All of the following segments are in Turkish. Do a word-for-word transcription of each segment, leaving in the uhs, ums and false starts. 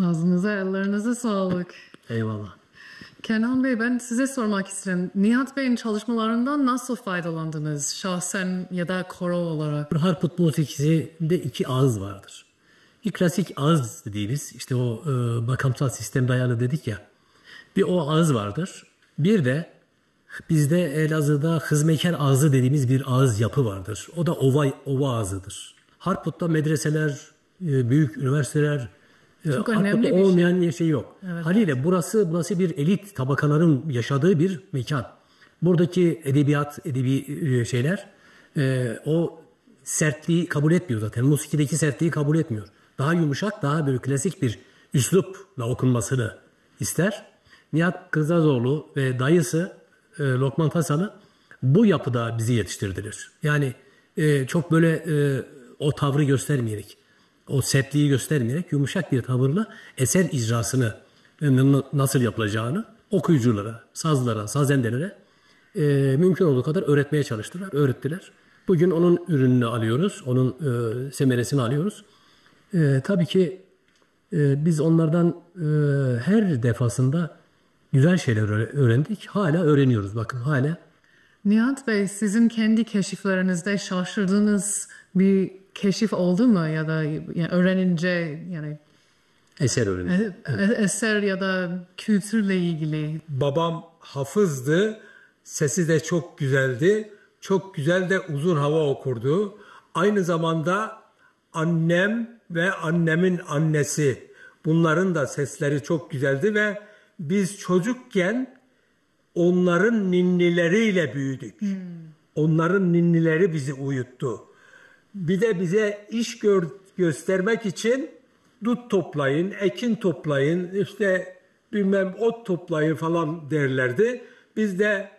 Ağzınıza, ellerinize sağlık. Eyvallah. Kenan Bey, ben size sormak istedim. Nihat Bey'in çalışmalarından nasıl faydalandınız? Şahsen ya da koro olarak. Harput musikisinde iki ağız vardır. Bir klasik ağız dediğimiz, işte o e, makamsal sistem dayalı dedik ya. Bir o ağız vardır. Bir de bizde Elazığ'da hızmeker ağzı dediğimiz bir ağız yapı vardır. O da ova, ova ağzıdır. Harput'ta medreseler, e, büyük üniversiteler, çok Harput'ta önemli bir olmayan şey. şey yok. Evet. Haliyle burası burası bir elit tabakaların yaşadığı bir mekan. Buradaki edebiyat, edebi şeyler e, o sertliği kabul etmiyor zaten. Musikideki sertliği kabul etmiyor. Daha yumuşak, daha böyle klasik bir üslupla okunmasını ister. Nihat Kırzazoğlu ve dayısı e, Lokman Tasalı bu yapıda bizi yetiştirdiler. Yani e, çok böyle e, o tavrı göstermeyerek, o sertliği göstermeyerek yumuşak bir tavırla eser icrasını nasıl yapılacağını okuyuculara, sazlara, sazendelere e, mümkün olduğu kadar öğretmeye çalıştılar, öğrettiler. Bugün onun ürününü alıyoruz, onun e, semeresini alıyoruz. E, tabii ki e, biz onlardan e, her defasında güzel şeyler öğrendik. Hala öğreniyoruz, bakın hala. Nihat Bey, sizin kendi keşiflerinizde şaşırdığınız bir keşif oldu mu ya da yani öğrenince yani eser öğrenince e, eser ya da kültürle ilgili? Babam hafızdı, sesi de çok güzeldi, çok güzel de uzun hava okurdu. Aynı zamanda annem ve annemin annesi, bunların da sesleri çok güzeldi ve biz çocukken onların ninnileriyle büyüdük. Hmm. Onların ninnileri bizi uyuttu. Bir de bize iş gör, göstermek için dut toplayın, ekin toplayın, işte bilmem ot toplayın falan derlerdi. Biz de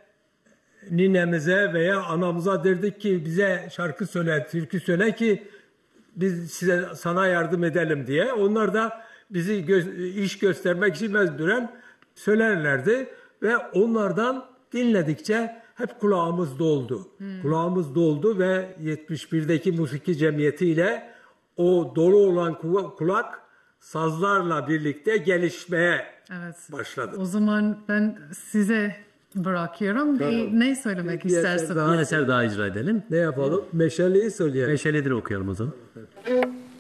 ninemize veya anamıza derdik ki bize şarkı söyle, türkü söyle ki biz size sana yardım edelim diye. Onlar da bizi gö- iş göstermek için mecburen söylerlerdi ve onlardan dinledikçe hep kulağımız doldu. Hmm. Kulağımız doldu ve yetmiş birdeki musiki cemiyetiyle o dolu olan kulak sazlarla birlikte gelişmeye evet. başladı. O zaman ben size bırakıyorum. Tamam. Bir, ne söylemek istersiniz? Bir eser daha icra edelim. Ne yapalım? Meşaleyi söyleyelim. Meşaledir okuyalım o zaman.